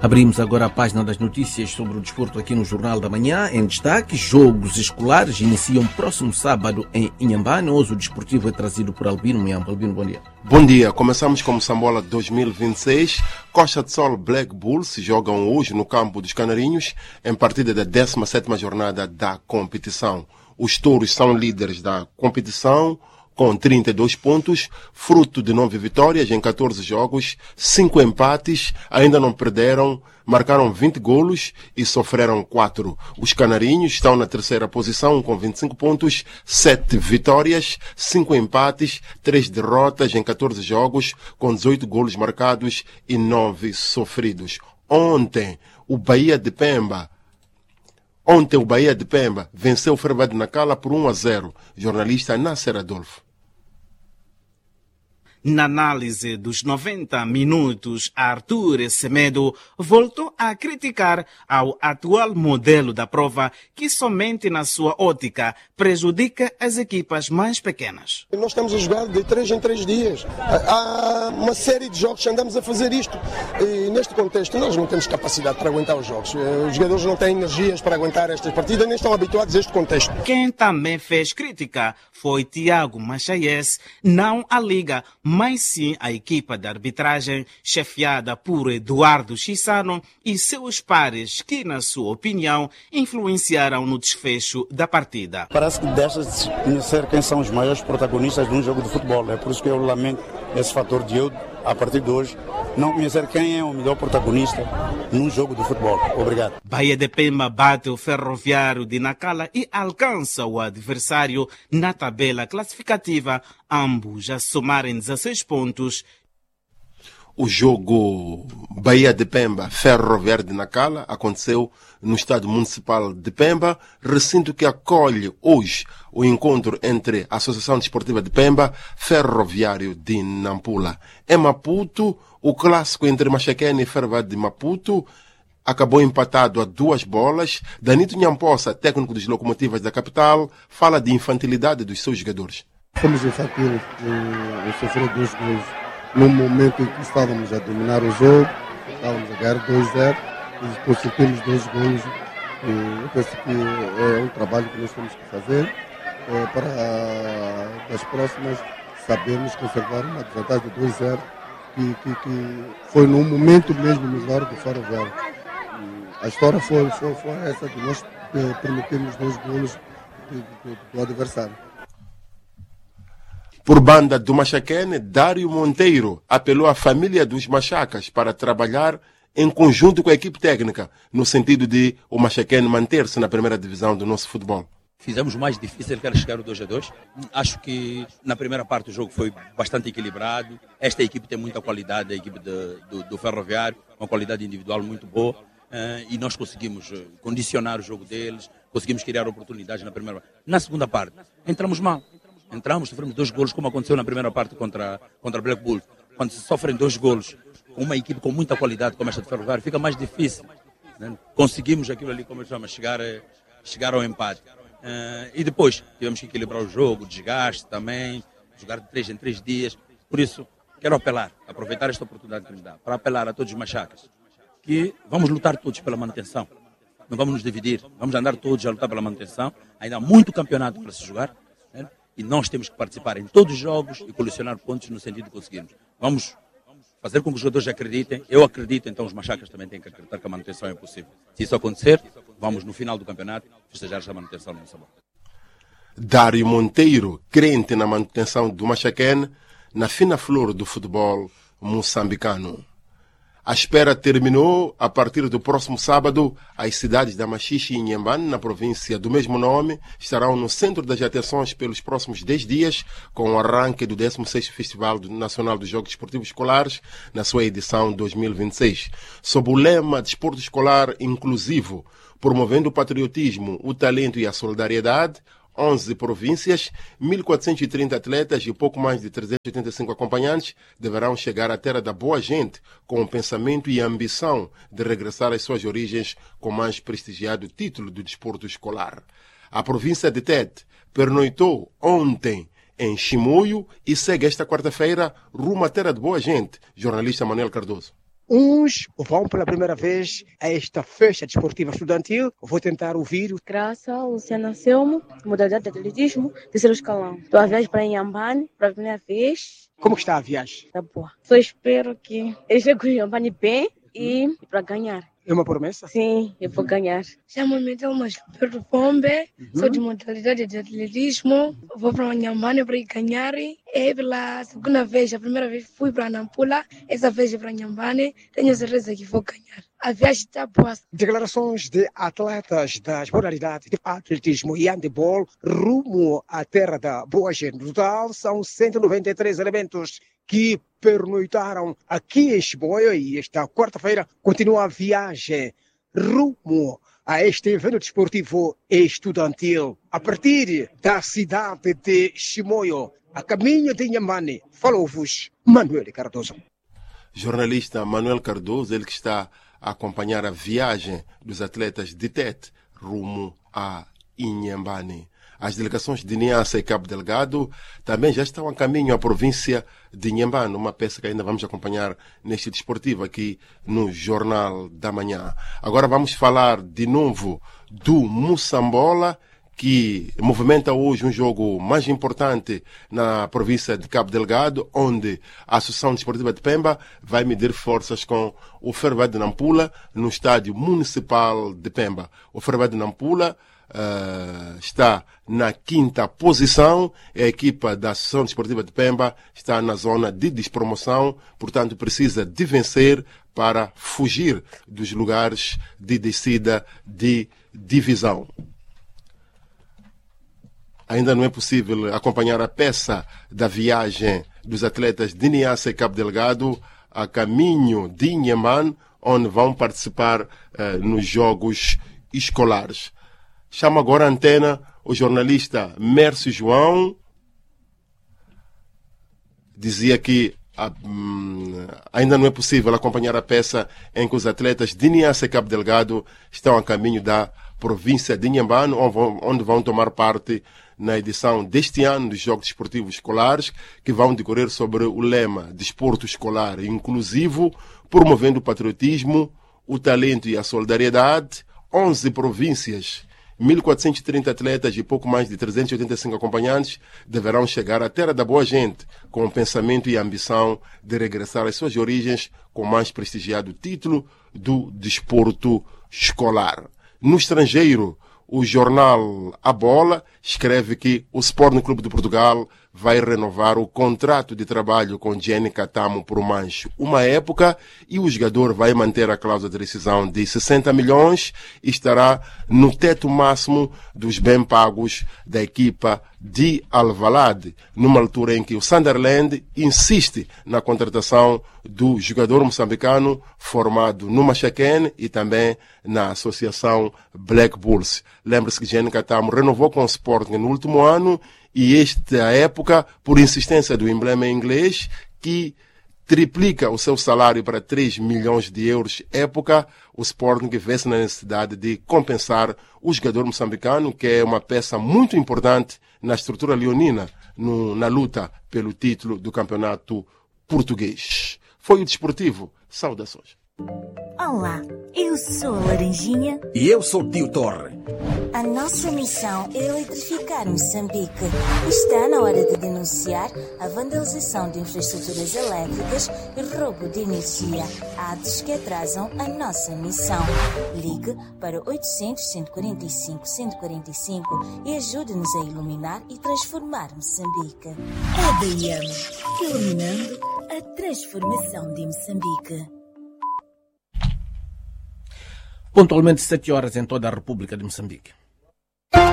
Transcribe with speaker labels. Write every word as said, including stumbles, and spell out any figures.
Speaker 1: Abrimos agora a página das notícias sobre o desporto aqui no Jornal da Manhã. Em destaque, jogos escolares iniciam próximo sábado em Inhambane. Hoje o desportivo é trazido por Albino Miamba. Albino, bom dia.
Speaker 2: Bom dia. Começamos com Moçambola dois mil e vinte e seis. Costa de Sol Black Bulls se jogam hoje no campo dos Canarinhos em partida da décima sétima jornada da competição. Os touros são líderes da competição com trinta e dois pontos, fruto de nove vitórias em catorze jogos, cinco empates, ainda não perderam, marcaram vinte golos e sofreram quatro. Os Canarinhos estão na terceira posição com vinte e cinco pontos, sete vitórias, cinco empates, três derrotas em catorze jogos, com dezoito golos marcados e nove sofridos. Ontem, o Bahia de Pemba Ontem o Bahia de Pemba venceu o Ferroviário de Nacala por um a zero. Jornalista Nasser Adolfo.
Speaker 3: Na análise dos noventa minutos, Arthur Semedo voltou a criticar ao atual modelo da prova que somente na sua ótica prejudica as equipas mais pequenas.
Speaker 4: Nós estamos a jogar de três em três dias. Há uma série de jogos que andamos a fazer isto. E neste contexto nós não temos capacidade para aguentar os jogos. Os jogadores não têm energias para aguentar estas partidas, nem estão habituados a este contexto.
Speaker 3: Quem também fez crítica foi Tiago Machaes, não a Liga, mas sim a equipa de arbitragem chefiada por Eduardo Chissano e seus pares que, na sua opinião, influenciaram no desfecho da partida.
Speaker 5: Parece que deixa-se conhecer quem são os maiores protagonistas de um jogo de futebol. É por isso que eu lamento esse fator de eu, a partir de hoje, não conhecer quem é o melhor protagonista num jogo de futebol. Obrigado.
Speaker 3: Bahia de Pemba bate o Ferroviário de Nacala e alcança o adversário na tabela classificativa, ambos a somarem dezesseis pontos.
Speaker 2: O jogo Bahia de Pemba, Ferroviário de Nacala, aconteceu no Estádio Municipal de Pemba, recinto que acolhe hoje o encontro entre a Associação Desportiva de Pemba, Ferroviário de Nampula. Em Maputo, o clássico entre Machaquene e Ferroviário de Maputo acabou empatado a duas bolas. Danito Nhamposa, técnico dos Locomotivas da capital, fala de infantilidade dos seus jogadores.
Speaker 6: Fomos infantil em, em sofrer dois gols no momento em que estávamos a dominar o jogo, estávamos a ganhar dois a zero e depois temos dois gols. Eu penso que é um trabalho que nós temos que fazer é, para das próximas sabermos conservar uma desvantagem de dois a zero que, que, que foi num momento mesmo melhor do Ferroviário. A história foi, foi, foi essa de nós é, permitirmos dois gols do, do, do adversário.
Speaker 2: Por banda do Machaquene, Dário Monteiro apelou à família dos Machacas para trabalhar em conjunto com a equipe técnica, no sentido de o Machaquene manter-se na primeira divisão do nosso futebol.
Speaker 7: Fizemos o mais difícil, que era chegar o dois a dois. Acho que na primeira parte o jogo foi bastante equilibrado. Esta equipe tem muita qualidade, a equipe de, do, do Ferroviário, uma qualidade individual muito boa. Uh, e nós conseguimos condicionar o jogo deles, conseguimos criar oportunidades na primeira parte. Na segunda parte, entramos mal. Entramos, sofremos dois golos, como aconteceu na primeira parte contra, contra Black Bull. Quando se sofrem dois golos com uma equipe com muita qualidade como esta de Ferroviário, fica mais difícil. Né? Conseguimos aquilo ali, como eu chamo, chegar, chegar ao empate. Uh, e depois tivemos que equilibrar o jogo, desgaste também, jogar de três em três dias. Por isso, quero apelar, aproveitar esta oportunidade que nos dá, para apelar a todos os machacas, que vamos lutar todos pela manutenção. Não vamos nos dividir, vamos andar todos a lutar pela manutenção. Ainda há muito campeonato para se jogar. Né? E nós temos que participar em todos os jogos e colecionar pontos no sentido de conseguirmos. Vamos fazer com que os jogadores acreditem. Eu acredito, então os machacas também têm que acreditar que a manutenção é possível. Se isso acontecer, vamos no final do campeonato festejar essa manutenção no sabor.
Speaker 2: Dário Monteiro, crente na manutenção do Machaquene, na fina flor do futebol moçambicano. A espera terminou. A partir do próximo sábado, as cidades da Machixe e Inhambane, na província do mesmo nome, estarão no centro das atenções pelos próximos dez dias, com o arranque do décimo sexto Festival Nacional dos Jogos Desportivos Escolares, na sua edição dois mil e vinte e seis. Sob o lema Desporto Escolar Inclusivo, promovendo o patriotismo, o talento e a solidariedade, onze províncias, mil quatrocentos e trinta atletas e pouco mais de trezentos e oitenta e cinco acompanhantes deverão chegar à terra da boa gente com o pensamento e a ambição de regressar às suas origens com o mais prestigiado título do desporto escolar. A província de Tete pernoitou ontem em Chimoio e segue esta quarta-feira rumo à terra de boa gente. Jornalista Manuel Cardoso.
Speaker 8: Uns vão pela primeira vez a esta festa desportiva estudantil. Vou tentar ouvir.
Speaker 9: Graça, Luciana Selmo, modalidade de atletismo, terceiro escalão. Estou a viagem para Inhambane, para a primeira vez.
Speaker 8: Como está a viagem?
Speaker 9: Tá boa. Só espero que eu chegue com Inhambane bem e para ganhar.
Speaker 8: É uma promessa?
Speaker 9: Sim, eu vou ganhar.
Speaker 10: Chamo-me Thelma Gilberto Pombe, uhum. Sou de modalidade de atletismo, vou para Inhambane para ganhar. É pela segunda vez, a primeira vez fui para Nampula, essa vez é para Inhambane, tenho certeza que vou ganhar. A viagem está boa.
Speaker 8: Declarações de atletas das modalidades de atletismo e handebol rumo à terra da boa gente. No total, são cento e noventa e três elementos que pernoitaram aqui em Chimoio e esta quarta-feira continua a viagem rumo a este evento desportivo estudantil. A partir da cidade de Chimoio, a caminho de Inhambane, falou-vos Manuel Cardoso.
Speaker 2: Jornalista Manuel Cardoso, ele que está a acompanhar a viagem dos atletas de Tete rumo a Inhambane. As delegações de Niassa e Cabo Delgado também já estão a caminho à província de Inhambane, uma peça que ainda vamos acompanhar neste desportivo aqui no Jornal da Manhã. Agora vamos falar de novo do Moçambola, que movimenta hoje um jogo mais importante na província de Cabo Delgado, onde a Associação Desportiva de Pemba vai medir forças com o Ferroviário de Nampula no estádio municipal de Pemba. O Ferroviário de Nampula Uh, está na quinta posição, a equipa da Associação Desportiva de Pemba está na zona de despromoção, portanto precisa de vencer para fugir dos lugares de descida de divisão. Ainda não é possível acompanhar a peça da viagem dos atletas de Niassa e Cabo Delgado a caminho de Inhambane, onde vão participar uh, nos jogos escolares. Chamo agora a antena o jornalista Mércio João. Dizia que a, hum, ainda não é possível acompanhar a peça em que os atletas de Niassa e Cabo Delgado estão a caminho da província de Inhambane, onde vão, onde vão tomar parte na edição deste ano dos Jogos Desportivos Escolares, que vão decorrer sobre o lema Desporto Escolar Inclusivo, promovendo o patriotismo, o talento e a solidariedade. onze províncias, mil quatrocentos e trinta atletas e pouco mais de trezentos e oitenta e cinco acompanhantes deverão chegar à terra da boa gente com o pensamento e a ambição de regressar às suas origens com o mais prestigiado título do desporto escolar. No estrangeiro, o jornal A Bola escreve que o Sporting Clube de Portugal vai renovar o contrato de trabalho com Jenny Catamo por mais uma época e o jogador vai manter a cláusula de rescisão de sessenta milhões e estará no teto máximo dos bem pagos da equipa de Alvalade, numa altura em que o Sunderland insiste na contratação do jogador moçambicano formado no Machaquén e também na associação Black Bulls. Lembre-se que Jenny Catamo renovou com o Sporting no último ano e esta época, por insistência do emblema inglês, que triplica o seu salário para três milhões de euros época, o Sporting vê-se na necessidade de compensar o jogador moçambicano, que é uma peça muito importante na estrutura leonina, no, na luta pelo título do campeonato português. Foi o Desportivo. Saudações.
Speaker 11: Olá, eu sou a Laranjinha.
Speaker 12: E eu sou o Tio Torre.
Speaker 11: A nossa missão é eletrificar Moçambique. Está na hora de denunciar a vandalização de infraestruturas elétricas e roubo de energia, atos que atrasam a nossa missão. Ligue para oitocentos, cento e quarenta e cinco, cento e quarenta e cinco e ajude-nos a iluminar e transformar Moçambique. A D I M, iluminando a transformação de Moçambique.
Speaker 1: Pontualmente sete horas em toda a República de Moçambique.